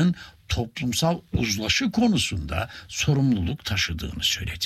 toplumsal uzlaşı konusunda sorumluluk taşıdığını söyledi.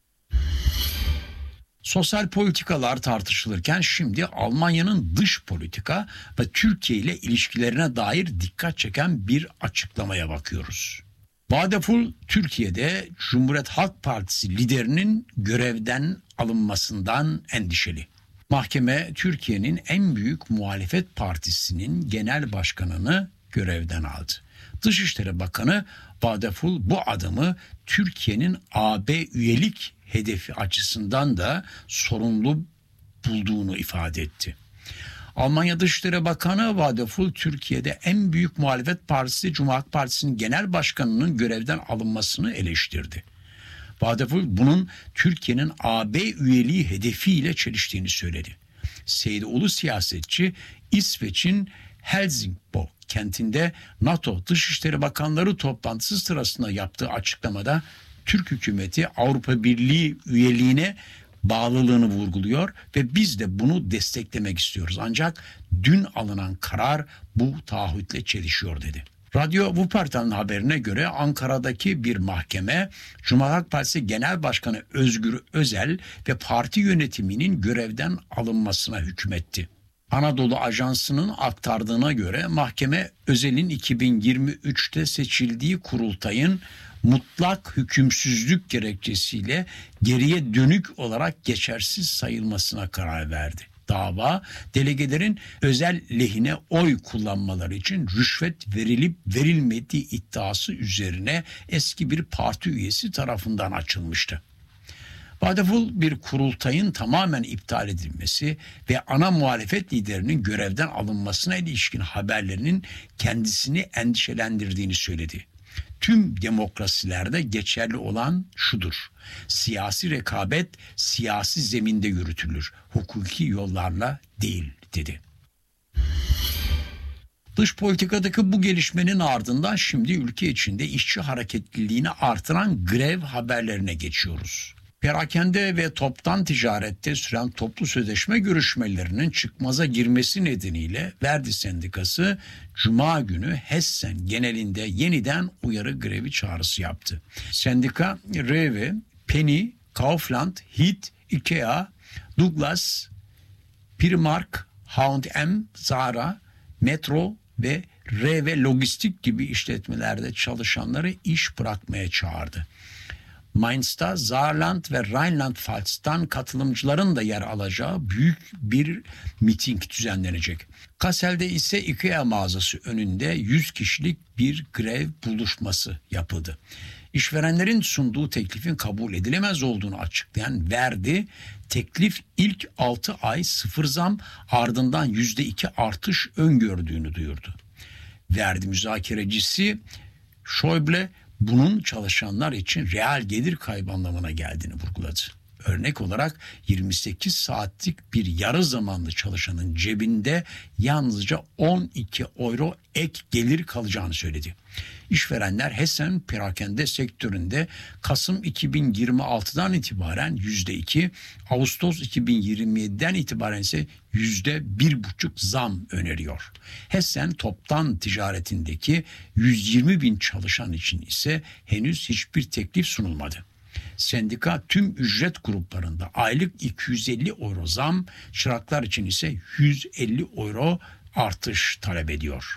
Sosyal politikalar tartışılırken şimdi Almanya'nın dış politika ve Türkiye ile ilişkilerine dair dikkat çeken bir açıklamaya bakıyoruz. Vadeful, Türkiye'de Cumhuriyet Halk Partisi liderinin görevden alınmasından endişeli. Mahkeme, Türkiye'nin en büyük muhalefet partisinin genel başkanını görevden aldı. Dışişleri Bakanı Vadeful bu adımı Türkiye'nin AB üyelik hedefi açısından da sorunlu bulduğunu ifade etti. Almanya Dışişleri Bakanı Vadeful, Türkiye'de en büyük muhalefet partisi Cumhuriyet Halk Partisi'nin genel başkanının görevden alınmasını eleştirdi. Vadeful bunun Türkiye'nin AB üyeliği hedefiyle çeliştiğini söyledi. Seydoğlu siyasetçi İsveç'in Helsingborg kentinde NATO Dışişleri Bakanları toplantısı sırasında yaptığı açıklamada Türk hükümeti Avrupa Birliği üyeliğine bağlılığını vurguluyor ve biz de bunu desteklemek istiyoruz. Ancak dün alınan karar bu taahhütle çelişiyor dedi. Radyo Wuppertal'ın haberine göre Ankara'daki bir mahkeme Cumhuriyet Halk Partisi Genel Başkanı Özgür Özel ve parti yönetiminin görevden alınmasına hükmetti. Anadolu Ajansı'nın aktardığına göre mahkeme Özel'in 2023'te seçildiği kurultayın mutlak hükümsüzlük gerekçesiyle geriye dönük olarak geçersiz sayılmasına karar verdi. Dava, delegelerin Özel lehine oy kullanmaları için rüşvet verilip verilmediği iddiası üzerine eski bir parti üyesi tarafından açılmıştı. Vadeful bir kurultayın tamamen iptal edilmesi ve ana muhalefet liderinin görevden alınmasına ilişkin haberlerinin kendisini endişelendirdiğini söyledi. Tüm demokrasilerde geçerli olan şudur: siyasi rekabet siyasi zeminde yürütülür, hukuki yollarla değil, dedi. Dış politikadaki bu gelişmenin ardından şimdi ülke içinde işçi hareketliliğini artıran grev haberlerine geçiyoruz. Perakende ve toptan ticarette süren toplu sözleşme görüşmelerinin çıkmaza girmesi nedeniyle Verdi Sendikası Cuma günü Hessen genelinde yeniden uyarı grevi çağrısı yaptı. Sendika, Rewe, Penny, Kaufland, Hit, Ikea, Douglas, Primark, H&M, Zara, Metro ve Rewe Lojistik gibi işletmelerde çalışanları iş bırakmaya çağırdı. Mainz'ta Saarland ve Rheinland-Pfalz'tan katılımcıların da yer alacağı büyük bir miting düzenlenecek. Kassel'de ise IKEA mağazası önünde 100 kişilik bir grev buluşması yapıldı. İşverenlerin sunduğu teklifin kabul edilemez olduğunu açıklayan Verdi, teklif ilk 6 ay sıfır zam ardından %2 artış öngördüğünü duyurdu. Verdi müzakerecisi Schäuble, bunun çalışanlar için reel gelir kaybı anlamına geldiğini vurguladı. Örnek olarak 28 saatlik bir yarı zamanlı çalışanın cebinde yalnızca 12 euro ek gelir kalacağını söyledi. İşverenler Hessen perakende sektöründe Kasım 2026'dan itibaren %2, Ağustos 2027'den itibaren ise %1,5 zam öneriyor. Hessen toptan ticaretindeki 120 bin çalışan için ise henüz hiçbir teklif sunulmadı. Sendika tüm ücret gruplarında aylık 250 euro zam, çıraklar için ise 150 euro artış talep ediyor.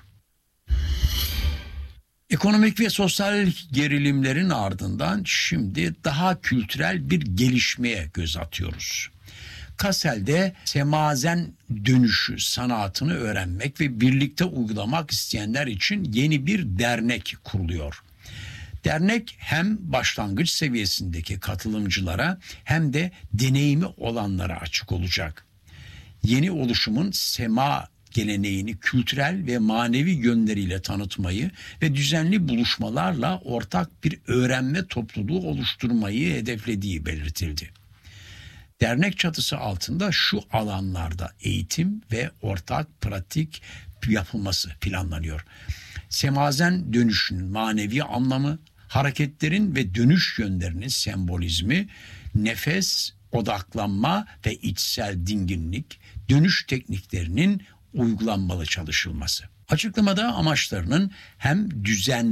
Ekonomik ve sosyal gerilimlerin ardından şimdi daha kültürel bir gelişmeye göz atıyoruz. Kassel'de semazen dönüşü sanatını öğrenmek ve birlikte uygulamak isteyenler için yeni bir dernek kuruluyor. Dernek hem başlangıç seviyesindeki katılımcılara hem de deneyimi olanlara açık olacak. Yeni oluşumun sema geleneğini kültürel ve manevi yönleriyle tanıtmayı ve düzenli buluşmalarla ortak bir öğrenme topluluğu oluşturmayı hedeflediği belirtildi. Dernek çatısı altında şu alanlarda eğitim ve ortak pratik yapılması planlanıyor. Semazen dönüşünün manevi anlamı, hareketlerin ve dönüş yönlerinin sembolizmi, nefes, odaklanma ve içsel dinginlik, dönüş tekniklerinin uygulanmalı çalışılması. Açıklamada amaçlarının hem düzenli